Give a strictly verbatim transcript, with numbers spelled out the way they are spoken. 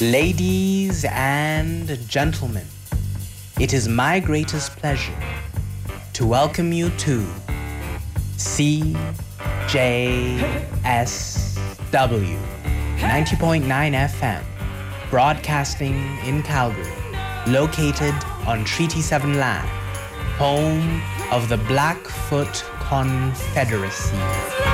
Ladies and gentlemen, it is my greatest pleasure to welcome you to C J S W ninety point nine F M, broadcasting in Calgary, located on Treaty seven land, home of the Blackfoot Confederacy.